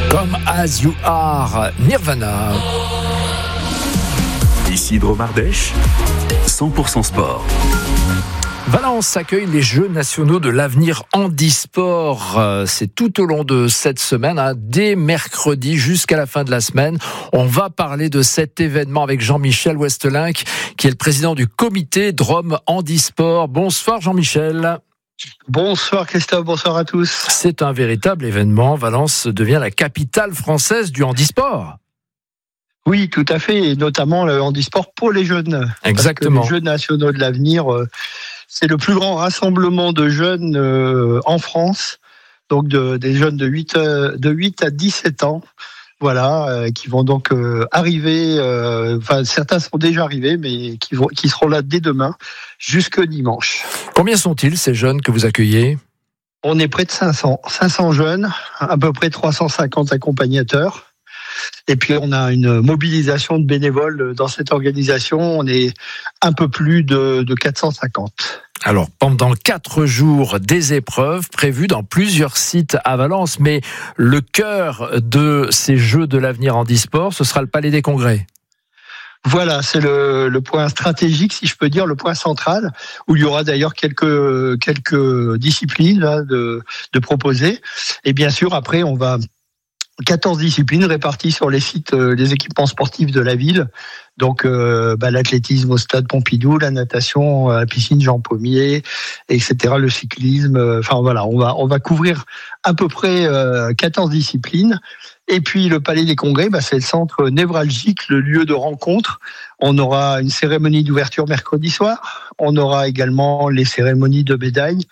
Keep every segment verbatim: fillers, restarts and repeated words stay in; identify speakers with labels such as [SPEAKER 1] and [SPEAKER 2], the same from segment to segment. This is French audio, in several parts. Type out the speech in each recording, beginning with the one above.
[SPEAKER 1] Come As You Are, Nirvana.
[SPEAKER 2] Ici Drôme Ardèche, cent pour cent sport.
[SPEAKER 1] Valence accueille les Jeux nationaux de l'avenir handisport. C'est tout au long de cette semaine, hein, dès mercredi jusqu'à la fin de la semaine. On va parler de cet événement avec Jean-Michel Westelinck, qui est le président du comité Drôme Handisport. Bonsoir Jean-Michel.
[SPEAKER 3] Bonsoir Christophe, bonsoir à tous.
[SPEAKER 1] C'est un véritable événement. Valence devient la capitale française du handisport.
[SPEAKER 3] Oui, tout à fait, et notamment le handisport pour les jeunes.
[SPEAKER 1] Exactement.
[SPEAKER 3] Les Jeux nationaux de l'avenir, euh, c'est le plus grand rassemblement de jeunes euh, en France, donc de, des jeunes de huit, euh, de huit à dix-sept ans. Voilà, euh, qui vont donc euh, arriver, euh, enfin certains sont déjà arrivés, mais qui, vont, qui seront là dès demain, jusque dimanche.
[SPEAKER 1] Combien sont-ils ces jeunes que vous accueillez ?
[SPEAKER 3] On est près de cinq cents, cinq cents jeunes, à peu près trois cent cinquante accompagnateurs. Et puis on a une mobilisation de bénévoles dans cette organisation, on est un peu plus de, de quatre cent cinquante.
[SPEAKER 1] Alors, pendant quatre jours, des épreuves prévues dans plusieurs sites à Valence. Mais le cœur de ces Jeux de l'avenir handisport, ce sera le Palais des Congrès.
[SPEAKER 3] Voilà, c'est le, le point stratégique, si je peux dire, le point central, où il y aura d'ailleurs quelques, quelques disciplines là, de, de proposer. Et bien sûr, après, on va... quatorze disciplines réparties sur les sites, euh, les équipements sportifs de la ville. Donc, euh, bah, l'athlétisme au stade Pompidou, la natation à la piscine Jean Pommier, et cetera. Le cyclisme. Euh, enfin voilà, on va on va couvrir à peu près euh, quatorze disciplines. Et puis le Palais des Congrès, bah, c'est le centre névralgique, le lieu de rencontre. On aura une cérémonie d'ouverture mercredi soir. On aura également les cérémonies de médailles.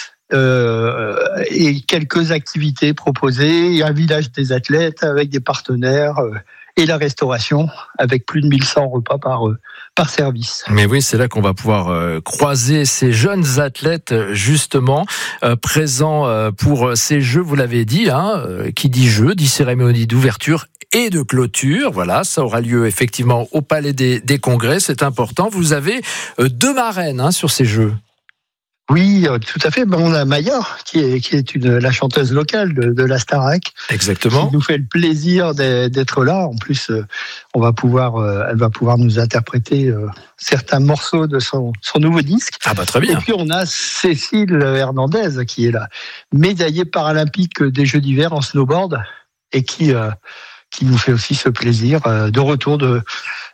[SPEAKER 3] Euh, et quelques activités proposées, et un village des athlètes avec des partenaires euh, et la restauration avec plus de mille cent repas par, euh, par service.
[SPEAKER 1] Mais oui, c'est là qu'on va pouvoir euh, croiser ces jeunes athlètes justement euh, présents euh, pour ces Jeux, vous l'avez dit, hein, euh, qui dit Jeux, dit cérémonie d'ouverture et de clôture. Voilà, ça aura lieu effectivement au Palais des, des Congrès, c'est important. Vous avez euh, deux marraines hein, sur ces Jeux.
[SPEAKER 3] Oui, tout à fait. On a Maya, qui est, qui est une, la chanteuse locale de, de la Starac.
[SPEAKER 1] Exactement.
[SPEAKER 3] Qui nous fait le plaisir d'être là. En plus, on va pouvoir, elle va pouvoir nous interpréter certains morceaux de son, son nouveau disque.
[SPEAKER 1] Ah bah très bien.
[SPEAKER 3] Et puis on a Cécile Hernandez, qui est la médaillée paralympique des Jeux d'hiver en snowboard et qui, qui nous fait aussi ce plaisir de retour de,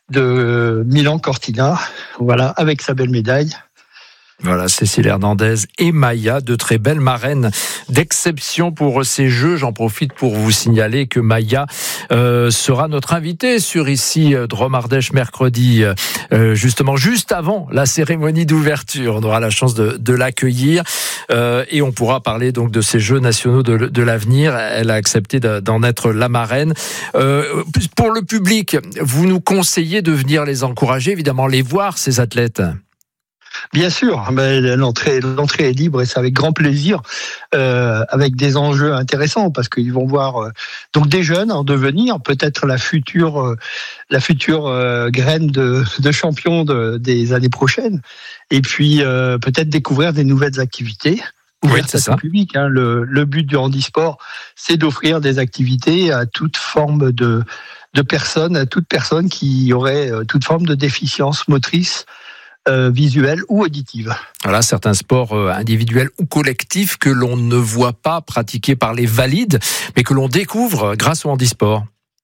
[SPEAKER 3] de Milan Cortina. Voilà, avec sa belle médaille.
[SPEAKER 1] Voilà, Cécile Hernandez et Maya, de très belles marraines d'exception pour ces Jeux. J'en profite pour vous signaler que Maya euh, sera notre invitée sur ici Drôme Ardèche mercredi, euh, justement juste avant la cérémonie d'ouverture. On aura la chance de, de l'accueillir euh, et on pourra parler donc de ces Jeux nationaux de, de l'avenir. Elle a accepté d'en être la marraine. Euh, pour le public, vous nous conseillez de venir les encourager, évidemment les voir ces athlètes.
[SPEAKER 3] Bien sûr, mais l'entrée, l'entrée est libre et c'est avec grand plaisir, euh, avec des enjeux intéressants parce qu'ils vont voir euh, donc des jeunes en devenir, peut-être la future, euh, la future euh, graine de, de champion de, des années prochaines, et puis euh, peut-être découvrir des nouvelles activités.
[SPEAKER 1] Oui, c'est ça.
[SPEAKER 3] Public, hein. le, le but du handisport, c'est d'offrir des activités à toute forme de, de personnes, à toute personne qui aurait euh, toute forme de déficience motrice. Euh, visuelle ou auditive.
[SPEAKER 1] Voilà, certains sports euh, individuels ou collectifs que l'on ne voit pas pratiqués par les valides, mais que l'on découvre grâce au handisport.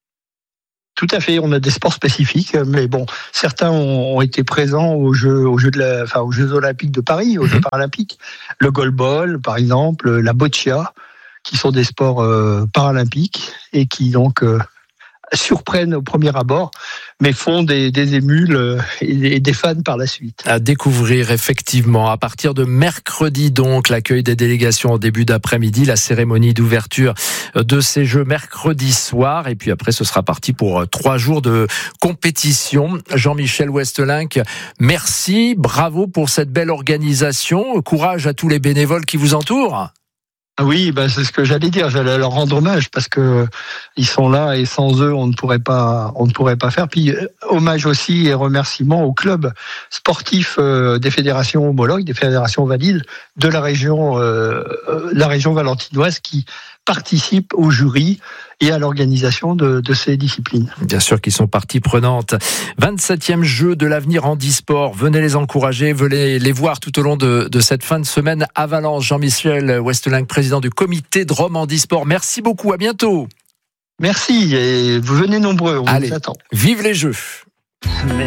[SPEAKER 3] Tout à fait, on a des sports spécifiques, mais bon, certains ont, ont été présents aux Jeux, aux Jeux de la, enfin aux Jeux Olympiques de Paris, aux Jeux Paralympiques. Le goalball, par exemple, la boccia, qui sont des sports euh, paralympiques et qui donc euh, surprennent au premier abord, mais font des, des émules et des fans par la suite.
[SPEAKER 1] À découvrir effectivement à partir de mercredi donc l'accueil des délégations en début d'après-midi, la cérémonie d'ouverture de ces Jeux mercredi soir et puis après ce sera parti pour trois jours de compétition. Jean-Michel Westelinck, merci, bravo pour cette belle organisation, courage à tous les bénévoles qui vous entourent.
[SPEAKER 3] Oui, bah c'est ce que j'allais dire. J'allais leur rendre hommage parce que ils sont là et sans eux, on ne pourrait pas, on ne pourrait pas faire. Puis hommage aussi et remerciements aux clubs sportifs euh, des fédérations homologues, des fédérations valides de la région, euh, la région valentinoise qui participent au jury et à l'organisation de, de ces disciplines.
[SPEAKER 1] Bien sûr qu'ils sont partie prenante. vingt-septième Jeux de l'avenir handisport. Venez les encourager, venez les voir tout au long de, de cette fin de semaine à Valence. Jean-Michel Westeling, président du comité de Rome handisport. Merci beaucoup, à bientôt.
[SPEAKER 3] Merci et vous venez nombreux, on
[SPEAKER 1] Allez,
[SPEAKER 3] vous attend.
[SPEAKER 1] vive les Jeux.